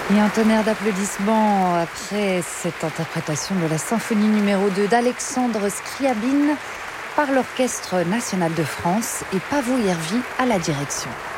Et un tonnerre d'applaudissements après cette interprétation de la symphonie numéro 2 d'Alexandre Scriabine par l'Orchestre national de France et Pavo Järvi à la direction.